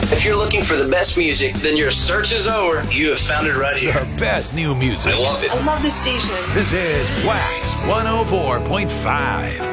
If you're looking for the best music, then your search is over. You have found it right here. The best new music. I love it. I love this station. This is Wax 104.5.